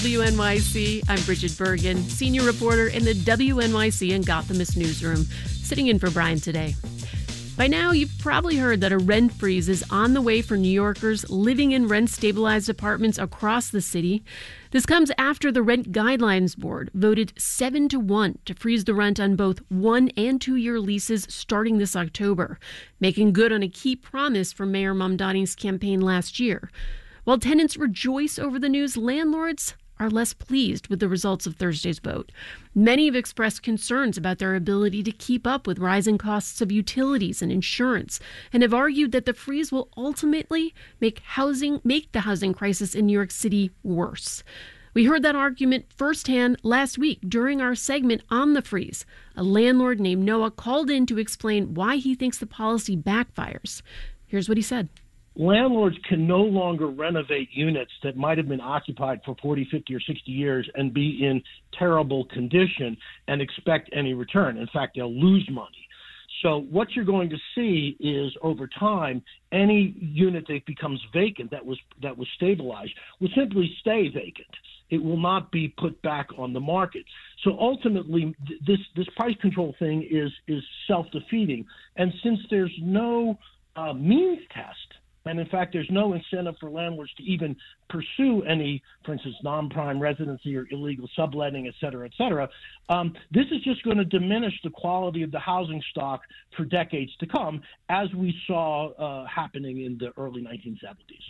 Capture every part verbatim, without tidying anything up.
W N Y C, I'm Bridget Bergen, senior reporter in the W N Y C and Gothamist newsroom, sitting in for Brian today. By now, you've probably heard that a rent freeze is on the way for New Yorkers living in rent-stabilized apartments across the city. This comes after the Rent Guidelines Board voted seven to one to freeze the rent on both one- and two-year leases starting this October, making good on a key promise from Mayor Mamdani's campaign last year. While tenants rejoice over the news, landlords are less pleased with the results of Thursday's vote. Many have expressed concerns about their ability to keep up with rising costs of utilities and insurance, and have argued that the freeze will ultimately make housing make the housing crisis in New York City worse. We heard that argument firsthand last week during our segment on the freeze. A landlord named Noah called in to explain why he thinks the policy backfires. Here's what he said. Landlords can no longer renovate units that might have been occupied for forty, fifty, or sixty years and be in terrible condition and expect any return. In fact, they'll lose money. So what you're going to see is over time, any unit that becomes vacant that was that was stabilized will simply stay vacant. It will not be put back on the market. So ultimately, this this price control thing is is self-defeating. And since there's no uh, means test, and in fact, there's no incentive for landlords to even pursue any, for instance, non-prime residency or illegal subletting, et cetera, et cetera. Um, this is just going to diminish the quality of the housing stock for decades to come, as we saw uh, happening in the early nineteen seventies.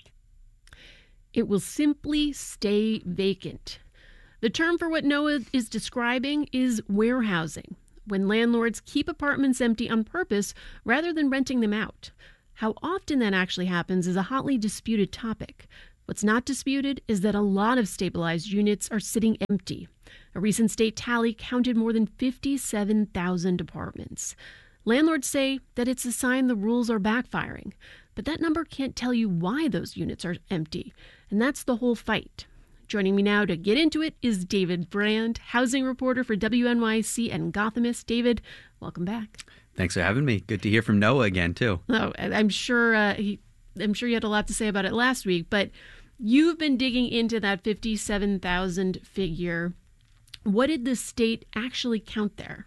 It will simply stay vacant. The term for what Noah is describing is warehousing, when landlords keep apartments empty on purpose rather than renting them out. How often that actually happens is a hotly disputed topic. What's not disputed is that a lot of stabilized units are sitting empty. A recent state tally counted more than fifty-seven thousand apartments. Landlords say that it's a sign the rules are backfiring, but that number can't tell you why those units are empty, and that's the whole fight. Joining me now to get into it is David Brand, housing reporter for W N Y C and Gothamist. David, welcome back. Thanks for having me. Good to hear from Noah again, too. Oh, I'm sure uh, he, I'm sure you had a lot to say about it last week, but you've been digging into that fifty-seven thousand figure. What did the state actually count there?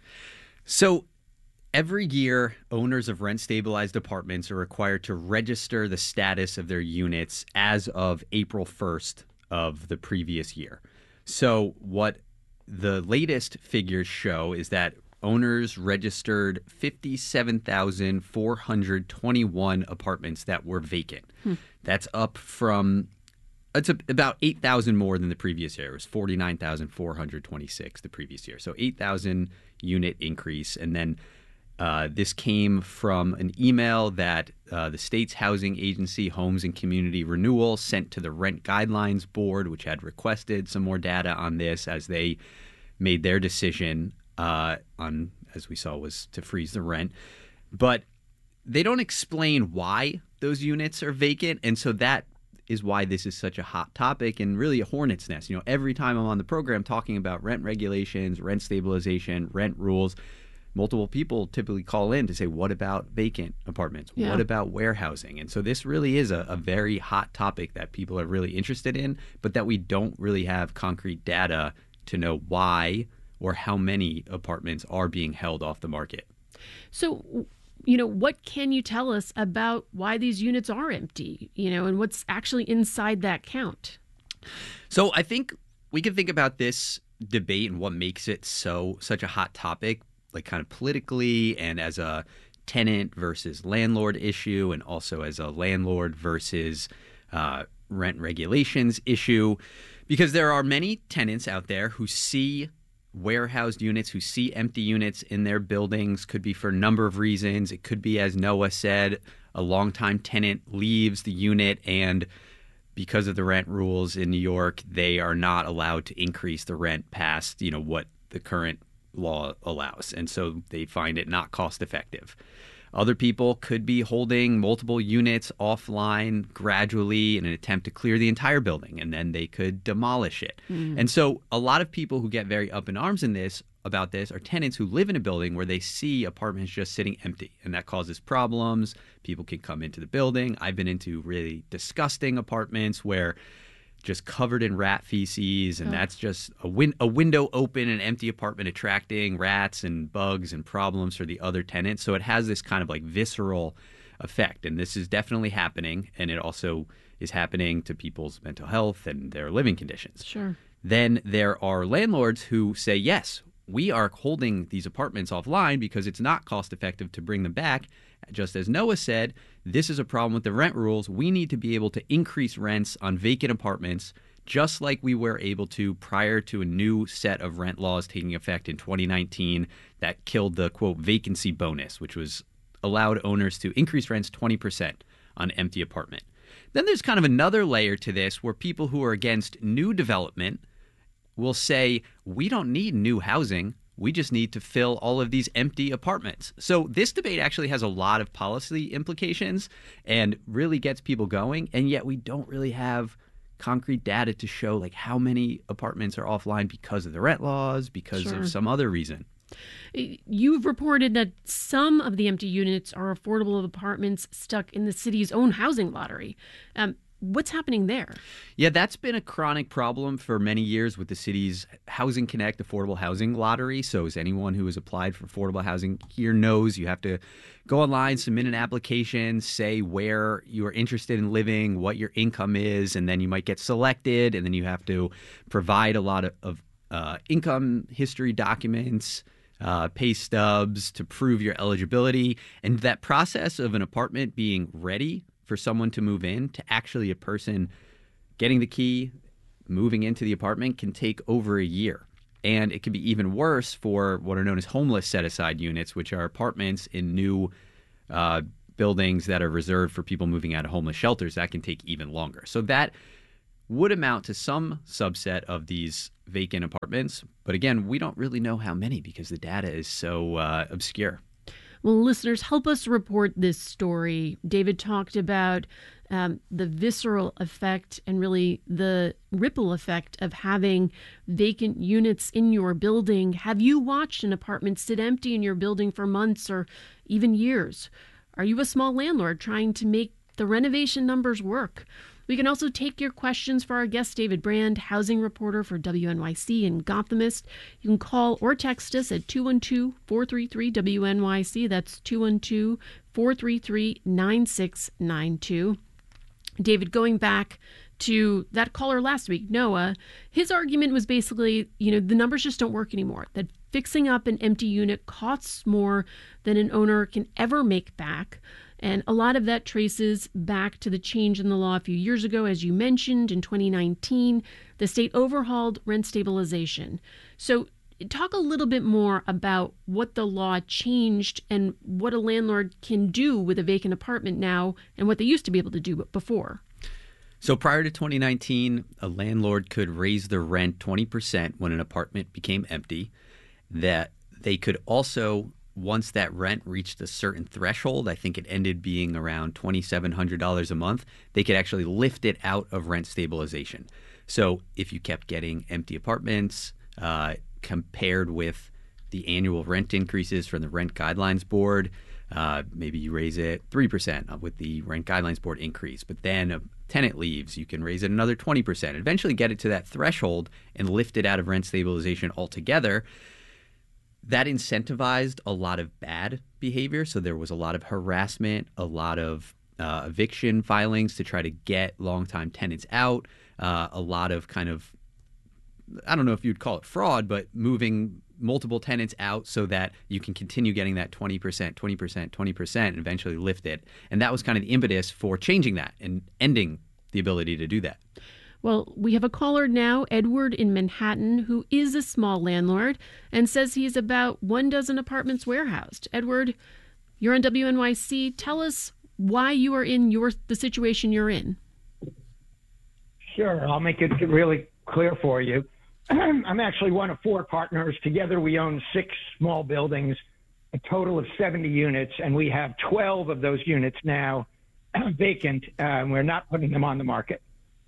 So every year, owners of rent-stabilized apartments are required to register the status of their units as of April first of the previous year. So what the latest figures show is that owners registered fifty-seven thousand four hundred twenty-one apartments that were vacant. Hmm. That's up from, it's a, about eight thousand more than the previous year. It was forty-nine thousand four hundred twenty-six the previous year. So eight thousand unit increase. And then uh, this came from an email that uh, the state's housing agency, Homes and Community Renewal, sent to the Rent Guidelines Board, which had requested some more data on this as they made their decision Uh, on, as we saw, was to freeze the rent. But they don't explain why those units are vacant. And so that is why this is such a hot topic and really a hornet's nest. You know, every time I'm on the program talking about rent regulations, rent stabilization, rent rules, multiple people typically call in to say, what about vacant apartments? Yeah. What about warehousing? And so this really is a, a very hot topic that people are really interested in, but that we don't really have concrete data to know why or how many apartments are being held off the market. So, you know, what can you tell us about why these units are empty, you know, and what's actually inside that count? So I think we can think about this debate and what makes it so such a hot topic, like kind of politically and as a tenant versus landlord issue, and also as a landlord versus uh, rent regulations issue, because there are many tenants out there who see warehoused units, who see empty units in their buildings. Could be for a number of reasons. It could be, as Noah said, a longtime tenant leaves the unit and because of the rent rules in New York, they are not allowed to increase the rent past, you know, what the current law allows. And so they find it not cost effective. Other people could be holding multiple units offline gradually in an attempt to clear the entire building, and then they could demolish it. Mm. And so a lot of people who get very up in arms in this about this are tenants who live in a building where they see apartments just sitting empty, and that causes problems. People can come into the building. I've been into really disgusting apartments where just covered in rat feces, and Oh. that's just a, win- a window open, an empty apartment attracting rats and bugs and problems for the other tenants. So it has this kind of like visceral effect, and this is definitely happening, and it also is happening to people's mental health and their living conditions. Sure. Then there are landlords who say, yes, we are holding these apartments offline because it's not cost effective to bring them back. Just as Noah said, this is a problem with the rent rules. We need to be able to increase rents on vacant apartments just like we were able to prior to a new set of rent laws taking effect in twenty nineteen that killed the, quote, vacancy bonus, which was allowed owners to increase rents twenty percent on an empty apartment. Then there's kind of another layer to this where people who are against new development will say, we don't need new housing. We just need to fill all of these empty apartments. So this debate actually has a lot of policy implications and really gets people going. And yet we don't really have concrete data to show like how many apartments are offline because of the rent laws, because Sure. of some other reason. You've reported that some of the empty units are affordable apartments stuck in the city's own housing lottery. Um, what's happening there? Yeah, that's been a chronic problem for many years with the city's Housing Connect affordable housing lottery. So as anyone who has applied for affordable housing here knows, you have to go online, submit an application, say where you are interested in living, what your income is, and then you might get selected, and then you have to provide a lot of, of uh, income history documents, uh, pay stubs to prove your eligibility. And that process of an apartment being ready for someone to move in to actually a person getting the key, moving into the apartment can take over a year. And it can be even worse for what are known as homeless set-aside units, which are apartments in new uh, buildings that are reserved for people moving out of homeless shelters. That can take even longer. So that would amount to some subset of these vacant apartments. But again, we don't really know how many because the data is so uh, obscure. Well, listeners, help us report this story. David talked about um, the visceral effect and really the ripple effect of having vacant units in your building. Have you watched an apartment sit empty in your building for months or even years? Are you a small landlord trying to make the renovation numbers work? We can also take your questions for our guest, David Brand, housing reporter for W N Y C and Gothamist. You can call or text us at two one two, four three three, W N Y C. That's two one two, four three three, nine six nine two. David, going back to that caller last week, Noah, his argument was basically, you know, the numbers just don't work anymore, that fixing up an empty unit costs more than an owner can ever make back. And a lot of that traces back to the change in the law a few years ago. As you mentioned, in twenty nineteen, the state overhauled rent stabilization. So talk a little bit more about what the law changed and what a landlord can do with a vacant apartment now and what they used to be able to do before. So prior to twenty nineteen, a landlord could raise the rent twenty percent when an apartment became empty. That they could also, once that rent reached a certain threshold, I think it ended being around two thousand seven hundred dollars a month, they could actually lift it out of rent stabilization. So if you kept getting empty apartments uh, compared with the annual rent increases from the Rent Guidelines Board, uh, maybe you raise it three percent with the Rent Guidelines Board increase. But then a tenant leaves, you can raise it another twenty percent. Eventually get it to that threshold and lift it out of rent stabilization altogether. That incentivized a lot of bad behavior. So there was a lot of harassment, a lot of uh, eviction filings to try to get longtime tenants out, uh, a lot of kind of, I don't know if you'd call it fraud, but moving multiple tenants out so that you can continue getting that twenty percent, twenty percent, twenty percent, and eventually lift it. And that was kind of the impetus for changing that and ending the ability to do that. Well, we have a caller now, Edward in Manhattan, who is a small landlord and says he's about one dozen apartments warehoused. Edward, you're on W N Y C. Tell us why you are in your the situation you're in. Sure. I'll make it really clear for you. I'm actually one of four partners. Together, we own six small buildings, a total of seventy units, and we have twelve of those units now vacant, uh, and we're not putting them on the market.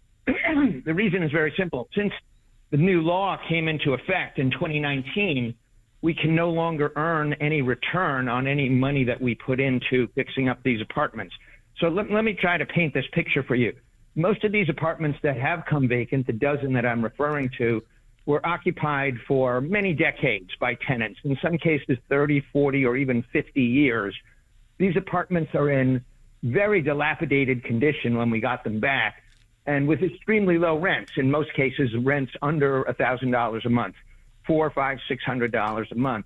The reason is very simple. Since the new law came into effect in twenty nineteen, we can no longer earn any return on any money that we put into fixing up these apartments. So let, let me try to paint this picture for you. most of these apartments that have come vacant, the dozen that I'm referring to, were occupied for many decades by tenants, in some cases thirty, forty, or even fifty years. These apartments are in very dilapidated condition when we got them back, and with extremely low rents, in most cases rents under one thousand dollars a month, four, five, six hundred dollars a month.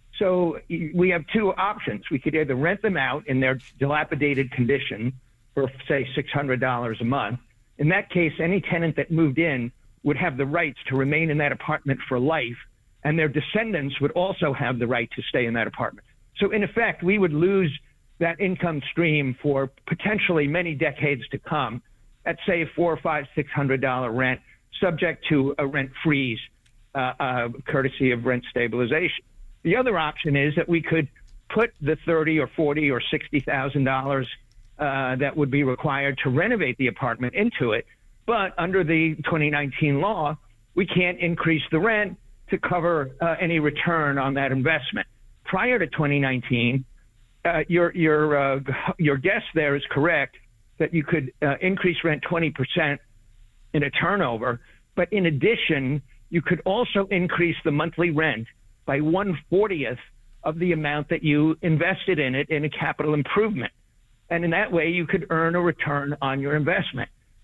So we have two options. We could either rent them out in their dilapidated condition for, say, six hundred dollars a month. In that case, any tenant that moved in would have the rights to remain in that apartment for life, and their descendants would also have the right to stay in that apartment. So in effect, we would lose that income stream for potentially many decades to come at, say, four, five, six hundred dollar rent, subject to a rent freeze, uh, uh, courtesy of rent stabilization. The other option is that we could put the thirty or forty or sixty thousand dollars uh, that would be required to renovate the apartment into it. But under the twenty nineteen law, we can't increase the rent to cover uh, any return on that investment. Prior to twenty nineteen, uh, your your uh, your guess there is correct that you could uh, increase rent twenty percent in a turnover, but in addition, you could also increase the monthly rent by one fortieth of the amount that you invested in it in a capital improvement, and in that way, you could earn a return on your investment.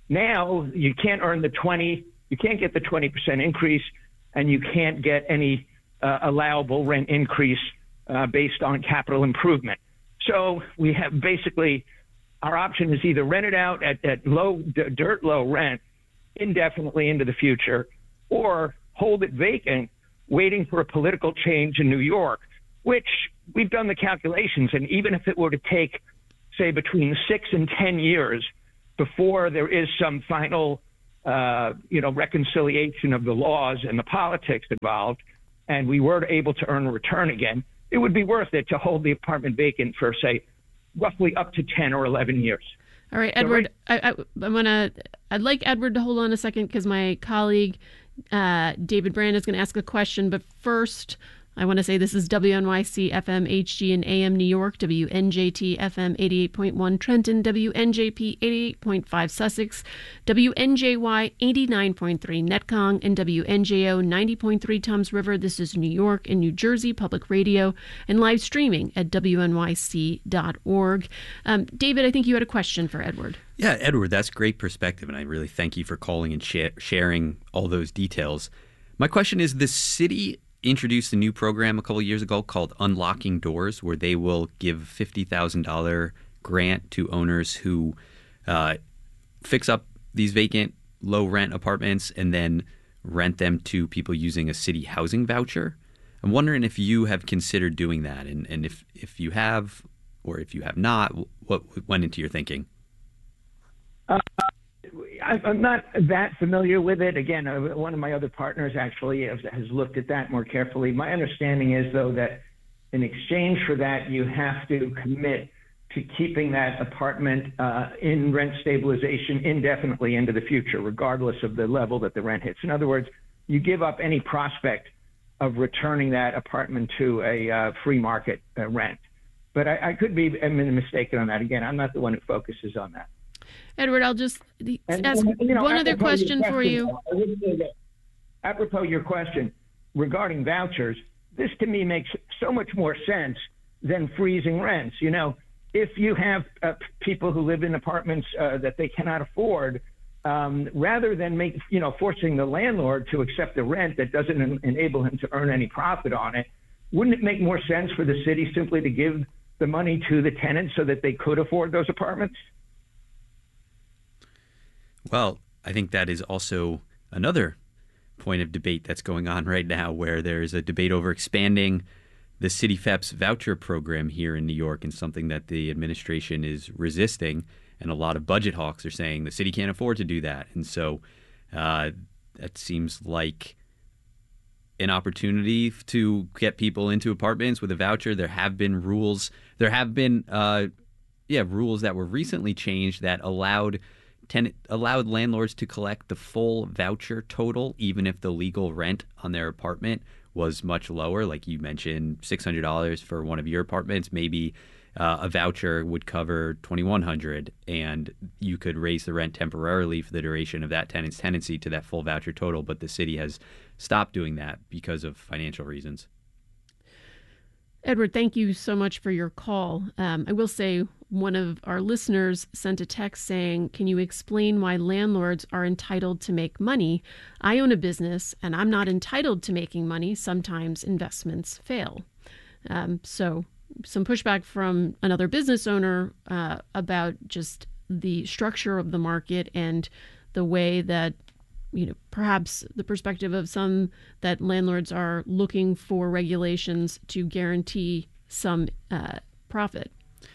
Now you can't earn the twenty, you can't get the twenty percent increase, and you can't get any uh, allowable rent increase uh, based on capital improvement. So we have basically, our option is either rent it out at, at low, d- dirt low rent indefinitely into the future, or hold it vacant, waiting for a political change in New York, which we've done the calculations, and even if it were to take, say, between six and ten years before there is some final, uh, you know, reconciliation of the laws and the politics involved, and we were able to earn a return again, it would be worth it to hold the apartment vacant for, say, roughly up to ten or eleven years. All right, Edward, so right, I, I, I'm gonna. I'd like Edward to hold on a second because my colleague uh, David Brand is going to ask a question. But first, I want to say this is W N Y C F M H G and A M New York, W N J T F M eighty-eight point one Trenton, W N J P eighty-eight point five Sussex, W N J Y eighty-nine point three Netcong, and W N J O ninety point three Thames River. This is New York and New Jersey Public Radio, and live streaming at W N Y C dot org. Um, David, I think you had a question for Edward. Yeah, Edward, that's great perspective, and I really thank you for calling and sh- sharing all those details. My question is, the city introduced a new program a couple of years ago called Unlocking Doors, where they will give fifty thousand dollars grant to owners who uh, fix up these vacant low rent apartments and then rent them to people using a city housing voucher. I'm wondering if you have considered doing that, and, and if, if you have, or if you have not, what went into your thinking? Uh, I'm not that familiar with it. Again, uh, one of my other partners actually has, has looked at that more carefully. My understanding is, though, that in exchange for that, you have to commit to keeping that apartment uh, in rent stabilization indefinitely into the future, regardless of the level that the rent hits. In other words, you give up any prospect of returning that apartment to a uh, free market uh, rent. But I, I could be I mean, mistaken on that. Again, I'm not the one who focuses on that. Edward, I'll just and, ask and, you know, one other question, question for you. I would say that, apropos your question regarding vouchers, this to me makes so much more sense than freezing rents. You know, if you have uh, people who live in apartments uh, that they cannot afford, um, rather than make, you know, forcing the landlord to accept a rent that doesn't en- enable him to earn any profit on it, wouldn't it make more sense for the city simply to give the money to the tenants so that they could afford those apartments? Well, I think that is also another point of debate that's going on right now, where there's a debate over expanding the City F E P's voucher program here in New York, and something that the administration is resisting. And a lot of budget hawks are saying the city can't afford to do that. And so uh, that seems like an opportunity to get people into apartments with a voucher. There have been rules. There have been, uh, yeah, rules that were recently changed that allowed Tenant allowed landlords to collect the full voucher total, even if the legal rent on their apartment was much lower. Like you mentioned, six hundred dollars for one of your apartments. Maybe Uh, a voucher would cover twenty-one hundred dollars, and you could raise the rent temporarily for the duration of that tenant's tenancy to that full voucher total. But the city has stopped doing that because of financial reasons. Edward, thank you so much for your call. Um, I will say one of our listeners sent a text saying, can you explain why landlords are entitled to make money? I own a business and I'm not entitled to making money. Sometimes investments fail. Um, so some pushback from another business owner uh, about just the structure of the market and the way that, you know, perhaps the perspective of some that landlords are looking for regulations to guarantee some uh, profit.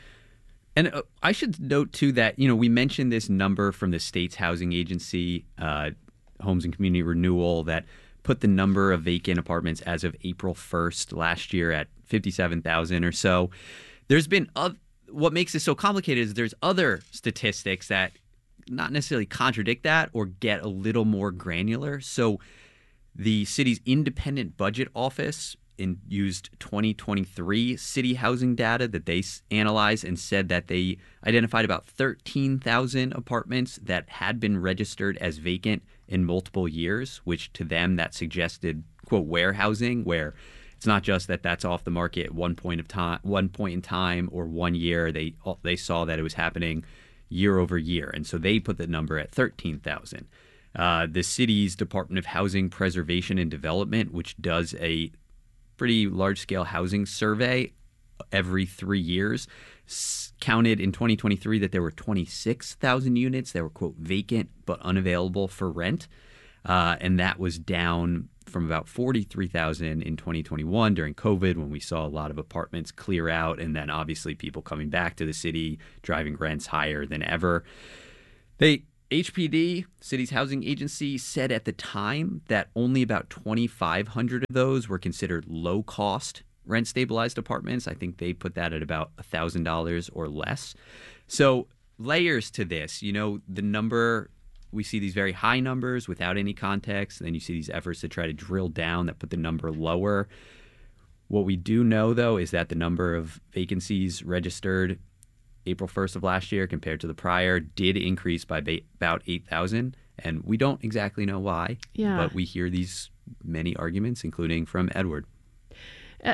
And uh, I should note, too, that, you know, we mentioned this number from the state's housing agency, uh, Homes and Community Renewal, that put the number of vacant apartments as of April first last year at fifty-seven thousand or so. There's been uh, what makes this so complicated is there's other statistics that not necessarily contradict that or get a little more granular. So the city's independent budget office in, used twenty twenty-three city housing data that they analyzed and said that they identified about thirteen thousand apartments that had been registered as vacant in multiple years, which to them that suggested, quote, warehousing, where it's not just that that's off the market at one point of time, one point in time or one year. They they saw that it was happening year over year. And so they put the number at thirteen thousand. Uh, the city's Department of Housing Preservation and Development, which does a pretty large-scale housing survey every three years, s- counted in twenty twenty-three that there were twenty-six thousand units that were, quote, vacant but unavailable for rent. Uh, and that was down from about forty-three thousand in twenty twenty-one during COVID, when we saw a lot of apartments clear out, and then obviously people coming back to the city, driving rents higher than ever. They H P D, city's housing agency, said at the time that only about twenty-five hundred of those were considered low-cost rent-stabilized apartments. I think they put that at about one thousand dollars or less. So layers to this, you know, the number... We see these very high numbers without any context, and then you see these efforts to try to drill down that put the number lower. What we do know, though, is that the number of vacancies registered April first of last year compared to the prior did increase by ba- about eight thousand, and we don't exactly know why, yeah. but we hear these many arguments, including from Edward. Uh,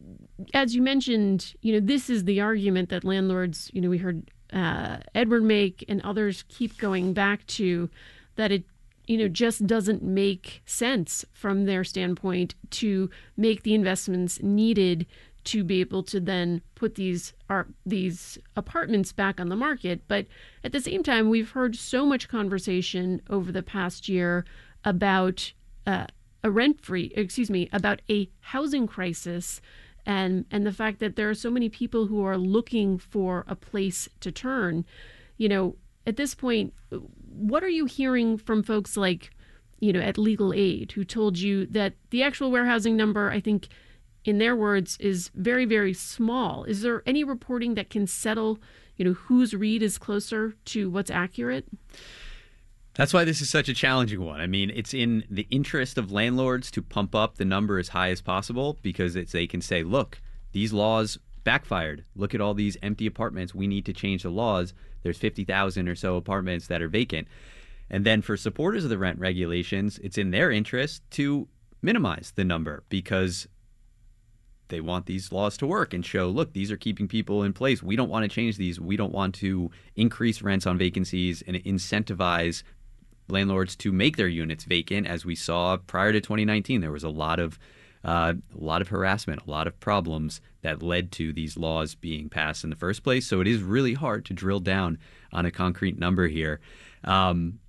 as you mentioned, you know, this is the argument that landlords, you know, we heard uh, Edward make and others keep going back to, that it, you know, just doesn't make sense from their standpoint to make the investments needed to be able to then put these are these apartments back on the market. But at the same time, we've heard so much conversation over the past year about uh, a rent-free, excuse me, about a housing crisis, and and the fact that there are so many people who are looking for a place to turn. You know, at this point, what are you hearing from folks like, you know, at Legal Aid, who told you that the actual warehousing number, I think, in their words, is very, very small? Is there any reporting that can settle, you know, whose read is closer to what's accurate? That's why this is such a challenging one. I mean, it's in the interest of landlords to pump up the number as high as possible, because it's, they can say, look, these laws backfired. Look at all these empty apartments. We need to change the laws. There's fifty thousand or so apartments that are vacant. And then for supporters of the rent regulations, it's in their interest to minimize the number, because they want these laws to work and show, look, these are keeping people in place. We don't want to change these. We don't want to increase rents on vacancies and incentivize landlords to make their units vacant. As we saw prior to twenty nineteen, there was a lot of uh, a lot of harassment, a lot of problems that led to these laws being passed in the first place. So it is really hard to drill down on a concrete number here. Um,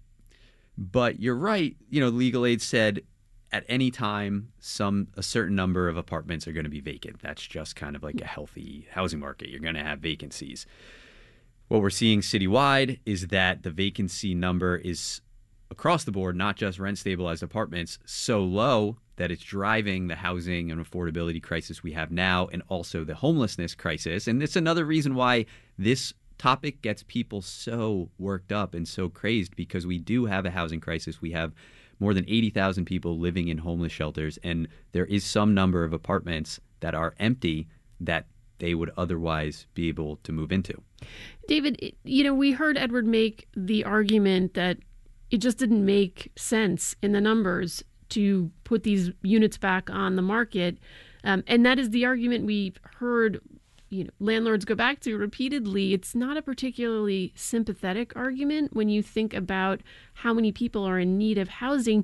but you're right. You know, Legal Aid said at any time, some a certain number of apartments are going to be vacant. That's just kind of like a healthy housing market. You're going to have vacancies. What we're seeing citywide is that the vacancy number is across the board, not just rent-stabilized apartments, so low that it's driving the housing and affordability crisis we have now, and also the homelessness crisis. And it's another reason why this topic gets people so worked up and so crazed, because we do have a housing crisis. We have more than eighty thousand people living in homeless shelters, and there is some number of apartments that are empty that they would otherwise be able to move into. David, you know, we heard Edward make the argument that it just didn't make sense in the numbers to put these units back on the market. Um, and that is the argument we've heard, you know, landlords go back to repeatedly. It's not a particularly sympathetic argument when you think about how many people are in need of housing.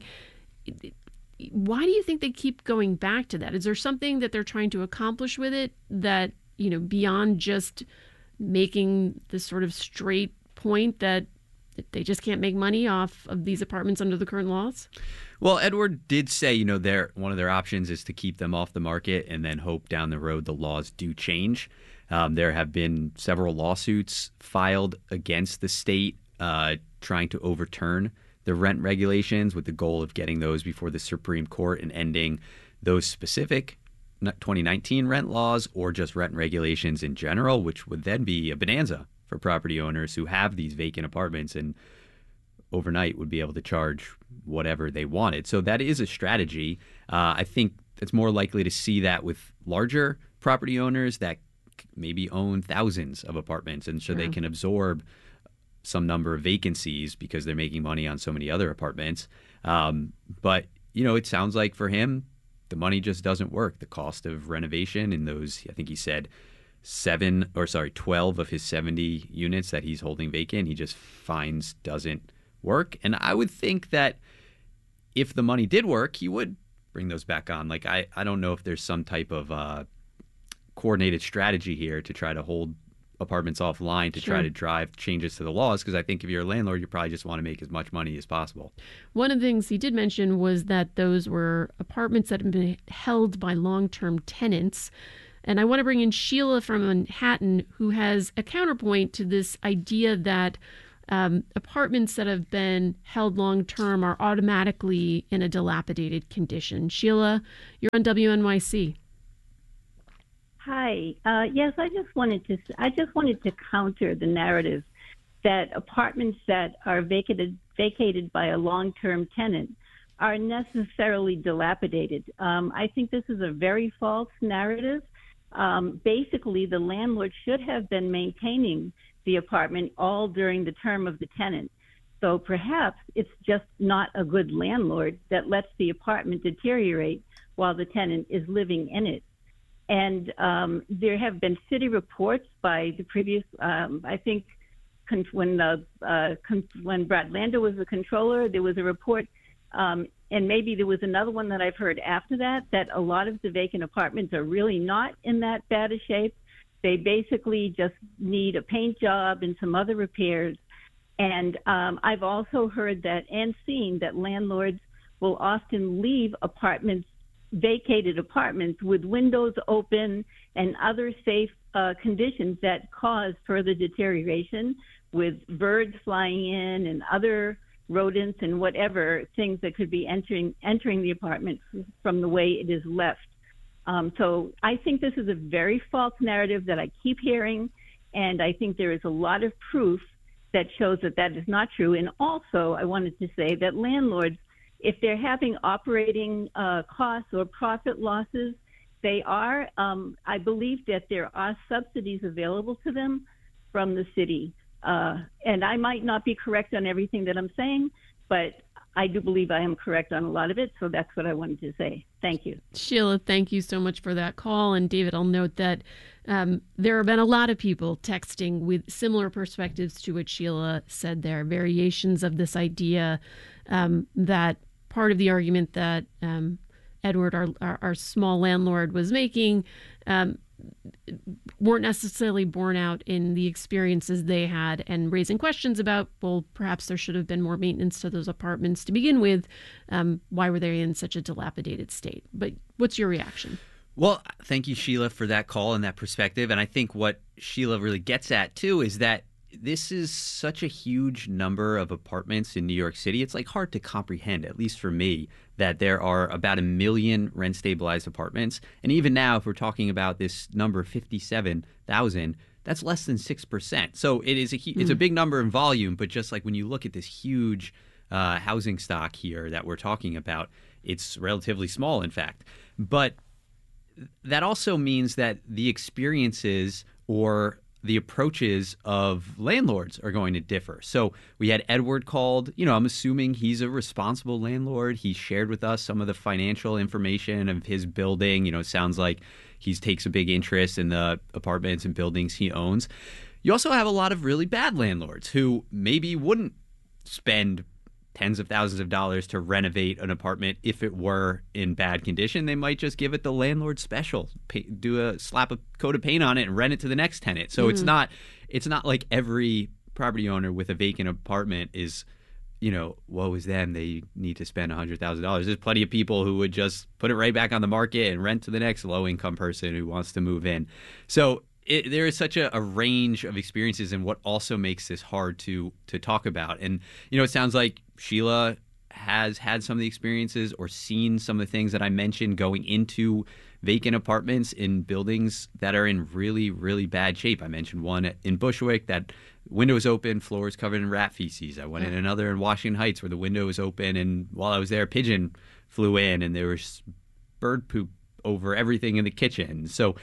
Why do you think they keep going back to that? Is there something that they're trying to accomplish with it that, you know, beyond just making this sort of straight point that they just can't make money off of these apartments under the current laws? Well, Edward did say, you know, their one of their options is to keep them off the market and then hope down the road the laws do change. Um, there have been several lawsuits filed against the state uh, trying to overturn the rent regulations with the goal of getting those before the Supreme Court and ending those specific twenty nineteen rent laws or just rent regulations in general, which would then be a bonanza for property owners who have these vacant apartments and overnight would be able to charge whatever they wanted. So that is a strategy. Uh, I think it's more likely to see that with larger property owners that maybe own thousands of apartments, and so yeah. they can absorb some number of vacancies because they're making money on so many other apartments. Um, but, you know, it sounds like for him, the money just doesn't work. The cost of renovation in those, I think he said, seven or sorry, twelve of his seventy units that he's holding vacant, he just finds doesn't work. And I would think that if the money did work, he would bring those back on. Like, I, I don't know if there's some type of uh, coordinated strategy here to try to hold apartments offline to sure. try to drive changes to the laws, because I think if you're a landlord, you probably just want to make as much money as possible. One of the things he did mention was that those were apartments that had been held by long-term tenants. And I want to bring in Sheila from Manhattan, who has a counterpoint to this idea that um, apartments that have been held long-term are automatically in a dilapidated condition. Sheila, you're on W N Y C. Hi. Uh, yes, I just wanted to. I just wanted to counter the narrative that apartments that are vacated vacated by a long-term tenant are necessarily dilapidated. Um, I think this is a very false narrative. Um, basically, the landlord should have been maintaining the apartment all during the term of the tenant. So perhaps it's just not a good landlord that lets the apartment deteriorate while the tenant is living in it. And um, there have been city reports by the previous, um, I think, con- when uh, uh, con- when Brad Lander was the controller, there was a report, um, and maybe there was another one that I've heard after that, that a lot of the vacant apartments are really not in that bad a shape. They basically just need a paint job and some other repairs. And um, I've also heard that and seen that landlords will often leave apartments vacated apartments with windows open and other safe uh, conditions that cause further deterioration, with birds flying in and other rodents and whatever things that could be entering entering the apartment from the way it is left. Um, so I think this is a very false narrative that I keep hearing, and I think there is a lot of proof that shows that that is not true. And also, I wanted to say that landlords, if they're having operating uh, costs or profit losses, they are, um, I believe that there are subsidies available to them from the city. Uh, and I might not be correct on everything that I'm saying, but I do believe I am correct on a lot of it. So that's what I wanted to say. Thank you. Sheila, thank you so much for that call. And David, I'll note that um, there have been a lot of people texting with similar perspectives to what Sheila said there, variations of this idea um, that part of the argument that um, Edward, our, our, our small landlord, was making um, weren't necessarily borne out in the experiences they had, and raising questions about, well, perhaps there should have been more maintenance to those apartments to begin with. Um, why were they in such a dilapidated state? But what's your reaction? Well, thank you, Sheila, for that call and that perspective. And I think what Sheila really gets at, too, is that this is such a huge number of apartments in New York City. It's like hard to comprehend, at least for me, that there are about a million rent-stabilized apartments. And even now, if we're talking about this number, fifty-seven thousand, that's less than six percent. So it is a, it's a big number in volume, but just like when you look at this huge uh, housing stock here that we're talking about, it's relatively small, in fact. But that also means that the experiences or the approaches of landlords are going to differ. So we had Edward called. You know, I'm assuming he's a responsible landlord. He shared with us some of the financial information of his building. You know, it sounds like he takes a big interest in the apartments and buildings he owns. You also have a lot of really bad landlords who maybe wouldn't spend tens of thousands of dollars to renovate an apartment if it were in bad condition. They might just give it the landlord special, pay, do a slap a coat of paint on it and rent it to the next tenant. So mm. it's not it's not like every property owner with a vacant apartment is, you know, woe is them, they need to spend one hundred thousand dollars. There's plenty of people who would just put it right back on the market and rent to the next low-income person who wants to move in. So It, there is such a, a range of experiences, and what also makes this hard to to talk about. And, you know, it sounds like Sheila has had some of the experiences or seen some of the things that I mentioned going into vacant apartments in buildings that are in really, really bad shape. I mentioned one in Bushwick that window was open, floor is covered in rat feces. I went in another in Washington Heights where the window was open, and while I was there, a pigeon flew in, and there was bird poop over everything in the kitchen. So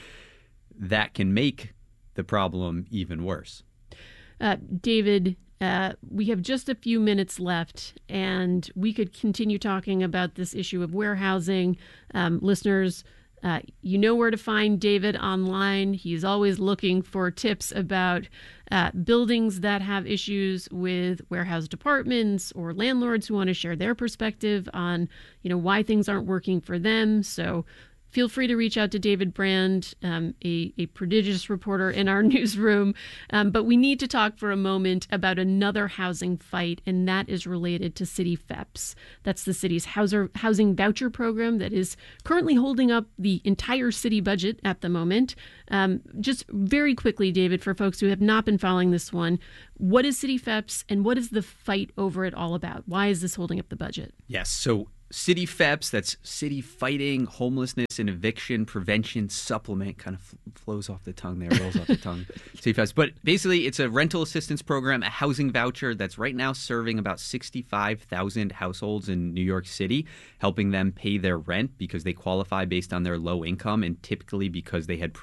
that can make the problem even worse. Uh, David, uh, we have just a few minutes left, and we could continue talking about this issue of warehousing. Um, listeners, uh, you know where to find David online. He's always looking for tips about uh, buildings that have issues with warehouse departments or landlords who want to share their perspective on, you know, why things aren't working for them. So feel free to reach out to David Brand, um, a, a prodigious reporter in our newsroom. Um, but we need to talk for a moment about another housing fight, and that is related to City F E P S. That's the city's houser, housing voucher program that is currently holding up the entire city budget at the moment. Um, just very quickly, David, for folks who have not been following this one, what is City F E P S and what is the fight over it all about? Why is this holding up the budget? Yes, so City F E P S, that's City Fighting Homelessness and Eviction Prevention Supplement. Kind of f- flows off the tongue there, rolls off the tongue. City F E P S. But basically, it's a rental assistance program, a housing voucher that's right now serving about sixty-five thousand households in New York City, helping them pay their rent because they qualify based on their low income and typically because they had